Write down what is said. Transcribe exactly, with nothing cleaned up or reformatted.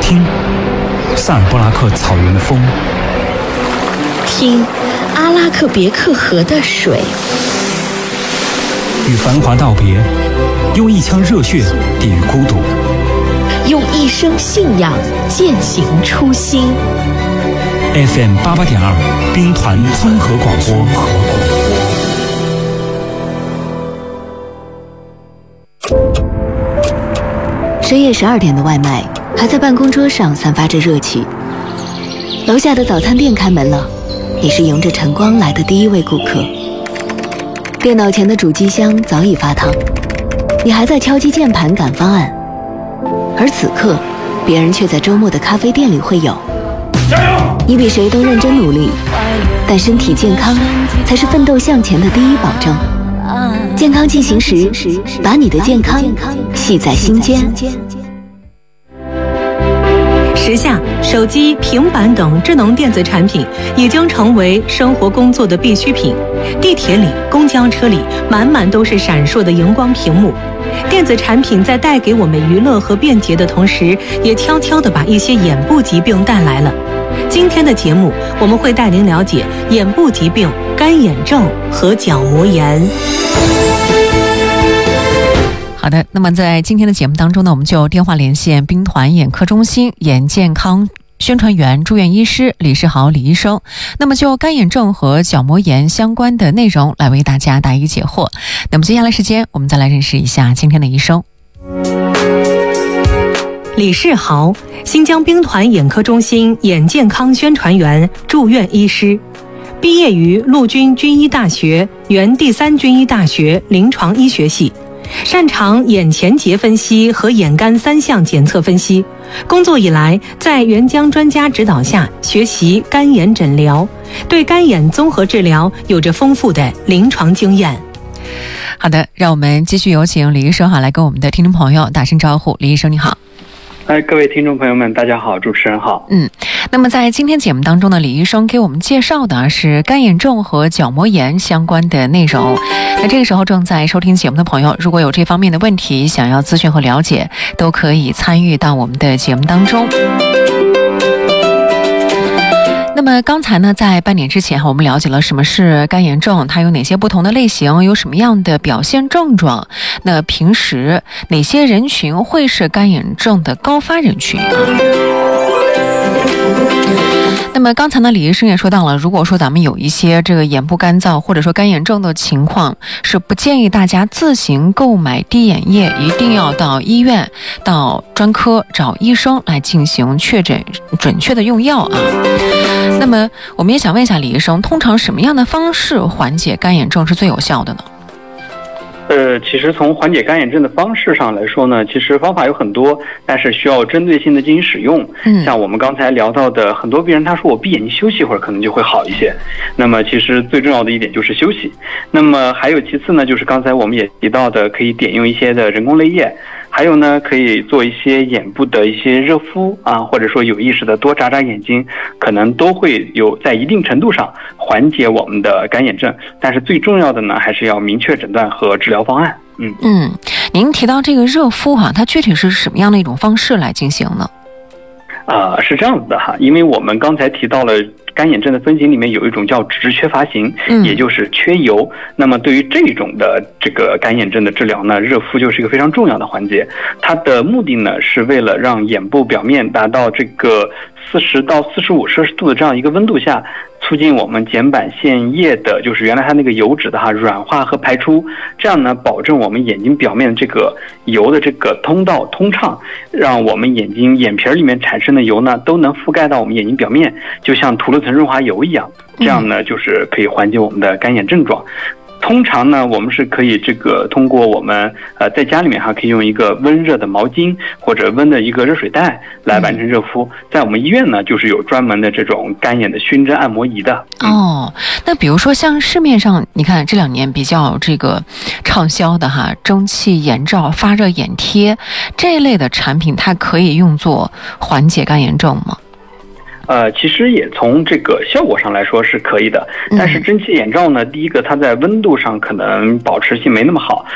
听萨尔布拉克草原的风， 听阿拉克别克河的水。 与繁华道别，用一腔热血抵御孤独， 用一生信仰践行初心。 F M 八八点二兵团综合广播。 深夜十二点的外卖还在办公桌上散发着热气，楼下的早餐店开门了，你是迎着晨光来的第一位顾客。电脑前的主机箱早已发烫，你还在敲击键盘赶方案，而此刻别人却在周末的咖啡店里会友。 加油！ 你比谁都认真努力，但身体健康才是奋斗向前的第一保证。健康进行时，把你的健康系在心间。 时下，手机、平板等智能电子产品已经成为生活工作的必需品。地铁里、公交车里，满满都是闪烁的荧光屏幕。电子产品在带给我们娱乐和便捷的同时，也悄悄地把一些眼部疾病带来了。今天的节目，我们会带您了解眼部疾病、干眼症和角膜炎。 好的，那么在今天的节目当中呢，我们就电话连线兵团眼科中心眼健康宣传员、住院医师李世豪李医生，那么就干眼症和角膜炎相关的内容来为大家答疑解惑。那么接下来时间，我们再来认识一下今天的医生。 李世豪，新疆兵团眼科中心眼健康宣传员、住院医师，毕业于陆军军医大学原第三军医大学临床医学系。擅长眼前结分析和眼干三项检测分析，工作以来在援疆专家指导下学习干眼诊疗，对干眼综合治疗有着丰富的临床经验。 好的，让我们继续有请李医生哈来跟我们的听众朋友打声招呼。李医生你好。 哎，各位听众朋友们，大家好，主持人好。 嗯，那么在今天节目当中呢，李医生给我们介绍的是干眼症和角膜炎相关的内容。那这个时候正在收听节目的朋友，如果有这方面的问题想要咨询和了解，都可以参与到我们的节目当中。那么刚才呢，在半点之前我们了解了什么是干眼症，它有哪些不同的类型，有什么样的表现症状，那平时哪些人群会是干眼症的高发人群啊？那么刚才呢，李医生也说到了，如果说咱们有一些这个眼部干燥或者说干眼症的情况，是不建议大家自行购买滴眼液，一定要到医院到专科找医生来进行确诊准确的用药啊。那么我们也想问一下李医生，通常什么样的方式缓解干眼症是最有效的呢？ 呃，其实从缓解干眼症的方式上来说呢，其实方法有很多，但是需要针对性的进行使用。嗯，像我们刚才聊到的，很多病人他说我闭眼睛休息一会儿可能就会好一些。那么其实最重要的一点就是休息。那么还有其次呢，就是刚才我们也提到的，可以点用一些的人工泪液。还有呢，可以做一些眼部的一些热敷啊，或者说有意识的多眨眨眼睛，可能都会有在一定程度上缓解我们的干眼症。但是最重要的呢，还是要明确诊断和治疗方案。嗯嗯，您提到这个热敷哈、啊，它具体是什么样的一种方式来进行呢？ 呃，是这样子的哈，因为我们刚才提到了干眼症的分型里面有一种叫脂质缺乏型，嗯，也就是缺油。那么对于这种的这个干眼症的治疗呢，热敷就是一个非常重要的环节。它的目的呢，是为了让眼部表面达到这个四十到四十五摄氏度的这样一个温度下，促进我们睑板腺液的，就是原来它那个油脂的哈软化和排出，这样呢，保证我们眼睛表面这个油的这个通道通畅，让我们眼睛眼皮里面产生的油呢，都能覆盖到我们眼睛表面，就像涂了层润滑油一样，这样呢，就是可以缓解我们的干眼症状。通常呢，我们是可以这个通过我们呃在家里面哈，可以用一个温热的毛巾或者温的一个热水袋来完成热敷。在我们医院呢，就是有专门的这种干眼的熏蒸按摩仪的。 嗯、哦，那比如说像市面上你看这两年比较这个畅销的哈，蒸汽眼罩、发热眼贴这一类的产品，它可以用作缓解干眼症吗？ 呃，其实也从这个效果上来说是可以的，但是蒸汽眼罩呢，第一个它在温度上可能保持性没那么好，